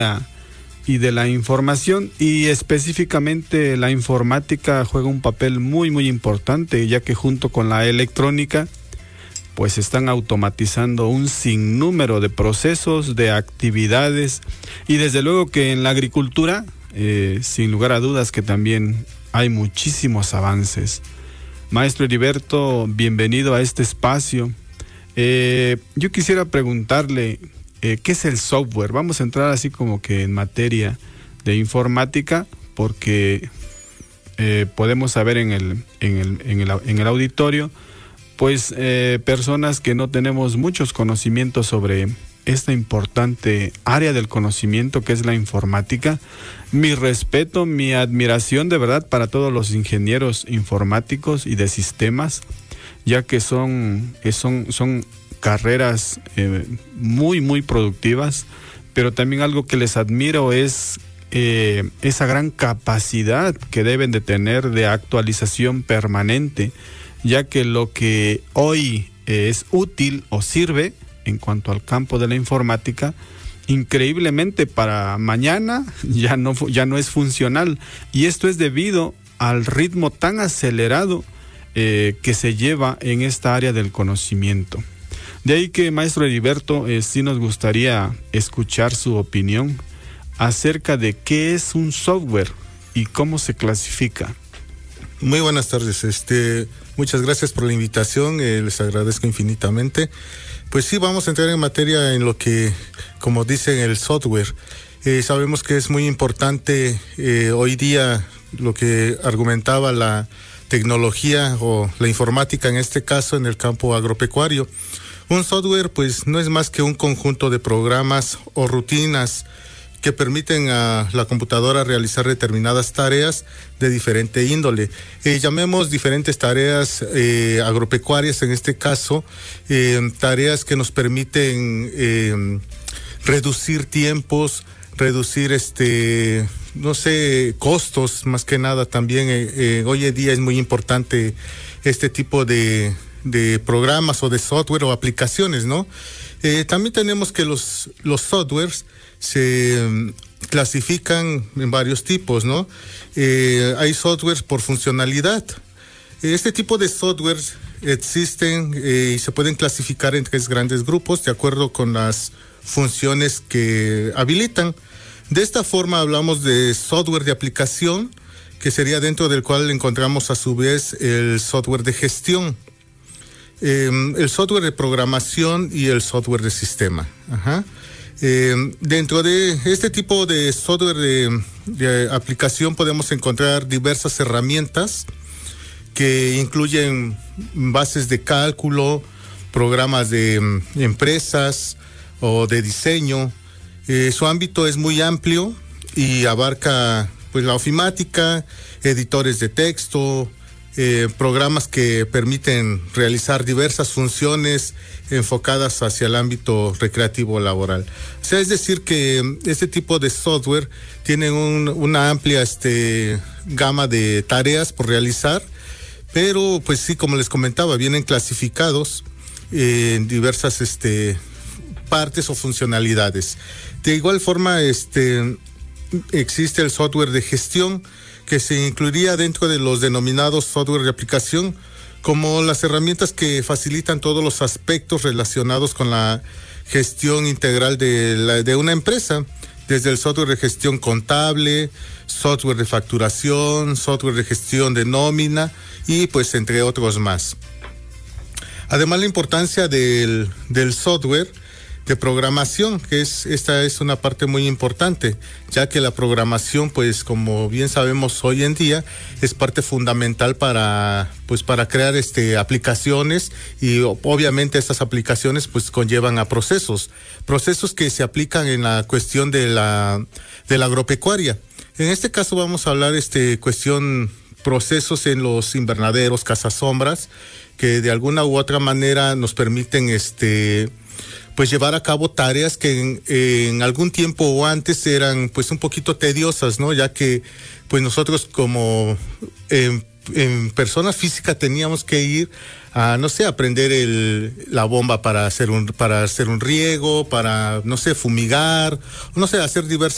y de la información, y específicamente la informática juega un papel muy muy importante, ya que junto con la electrónica pues están automatizando un sinnúmero de procesos, de actividades, y desde luego que en la agricultura sin lugar a dudas que también hay muchísimos avances. Maestro Heriberto, bienvenido a este espacio. Yo quisiera preguntarle ¿qué es el software? Vamos a entrar así como que en materia de informática, porque podemos saber en el auditorio, pues personas que no tenemos muchos conocimientos sobre esta importante área del conocimiento que es la informática. Mi respeto, mi admiración de verdad para todos los ingenieros informáticos y de sistemas, ya que son carreras muy muy productivas, pero también algo que les admiro es esa gran capacidad que deben de tener de actualización permanente, ya que lo que hoy es útil o sirve en cuanto al campo de la informática, increíblemente para mañana ya no es funcional, y esto es debido al ritmo tan acelerado que se lleva en esta área del conocimiento. De ahí que, maestro Heriberto, sí nos gustaría escuchar su opinión acerca de qué es un software y cómo se clasifica. Muy buenas tardes, muchas gracias por la invitación, les agradezco infinitamente. Pues sí, vamos a entrar en materia en lo que, como dicen, el software. Sabemos que es muy importante hoy día lo que argumentaba la tecnología o la informática, en este caso en el campo agropecuario. Un software pues no es más que un conjunto de programas o rutinas que permiten a la computadora realizar determinadas tareas de diferente índole. Llamemos diferentes tareas agropecuarias, en este caso, tareas que nos permiten reducir tiempos, reducir costos, más que nada también. Hoy en día es muy importante este tipo de programas o de software o aplicaciones, ¿no? También tenemos que los softwares se clasifican en varios tipos, ¿no? Hay softwares por funcionalidad. Este tipo de softwares existen y se pueden clasificar en 3 grandes grupos de acuerdo con las funciones que habilitan. De esta forma hablamos de software de aplicación, que sería dentro del cual encontramos a su vez el software de gestión, el software de programación y el software de sistema. Dentro de este tipo de software de aplicación podemos encontrar diversas herramientas que incluyen bases de cálculo, programas de empresas o de diseño. Su ámbito es muy amplio y abarca pues la ofimática, editores de texto, programas que permiten realizar diversas funciones enfocadas hacia el ámbito recreativo laboral. O sea, es decir que este tipo de software tienen una amplia gama de tareas por realizar, pero pues sí, como les comentaba, vienen clasificados en diversas partes o funcionalidades. De igual forma, existe el software de gestión, que se incluiría dentro de los denominados software de aplicación, como las herramientas que facilitan todos los aspectos relacionados con la gestión integral de una empresa, desde el software de gestión contable, software de facturación, software de gestión de nómina y pues entre otros más. Además, la importancia del software de programación, que esta es una parte muy importante, ya que la programación, pues como bien sabemos hoy en día, es parte fundamental para crear aplicaciones, y obviamente estas aplicaciones pues conllevan a procesos que se aplican en la cuestión de la agropecuaria. En este caso vamos a hablar procesos en los invernaderos, cazasombras, que de alguna u otra manera nos permiten pues llevar a cabo tareas que en algún tiempo o antes eran pues un poquito tediosas, ¿no? Ya que pues nosotros como en persona física teníamos que ir a, no sé, aprender la bomba para hacer un riego, para, no sé, fumigar, no sé, hacer diversas